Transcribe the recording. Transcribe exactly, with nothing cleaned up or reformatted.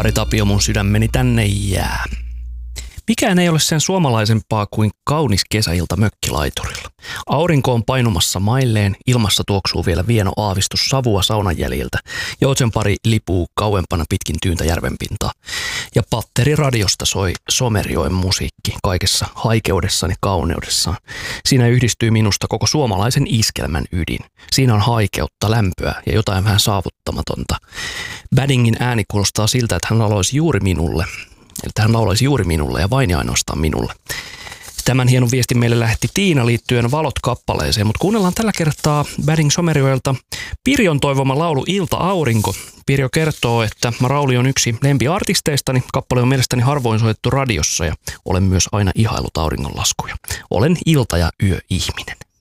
Ari Tapio, mun sydämeni tänne jää. Mikään ei ole sen suomalaisempaa kuin kaunis kesäilta mökkilaiturilla. Aurinko on painumassa mailleen, ilmassa tuoksuu vielä vieno aavistus savua saunan jäljiltä. Joutsenpari lipuu kauempana pitkin tyyntä järvenpintaa. Ja patteriradiosta soi Somerjoen musiikki kaikessa haikeudessaan ja kauneudessaan. Siinä yhdistyy minusta koko suomalaisen iskelmän ydin. Siinä on haikeutta, lämpöä ja jotain vähän saavuttamatonta. Baddingin ääni kuulostaa siltä, että hän lauloisi juuri minulle. Eli hän laulaisi juuri minulle ja vain ja ainoastaan minulle. Tämän hienon viestin meille lähetti Tiina liittyen Valot-kappaleeseen, mutta kuunnellaan tällä kertaa Badding Somerjoelta Pirjon toivoma laulu Ilta Aurinko. Pirjo kertoo, että Rauli on yksi lempiartisteistani, kappale on mielestäni harvoin soitettu radiossa ja olen myös aina ihaillut auringonlaskuja. Olen ilta- ja yöihminen.